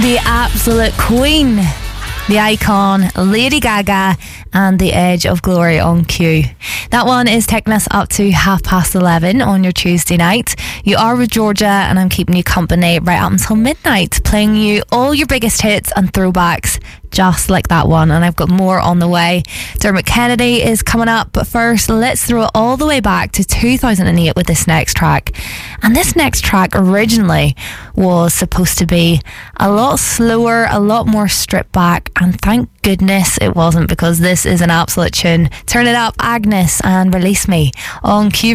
The absolute queen, the icon, Lady Gaga, and The Edge of Glory on Q. That one is taking us up to 11:30 on your Tuesday night. You are with Georgia, and I'm keeping you company right up until midnight, playing you all your biggest hits and throwbacks, just like that one. And I've got more on the way. Dermot Kennedy is coming up, but first let's throw it all the way back to 2008 with this next track. And this next track originally was supposed to be a lot slower, a lot more stripped back, and thank goodness it wasn't, because this is an absolute tune. Turn it up, Agnes and Release Me on Q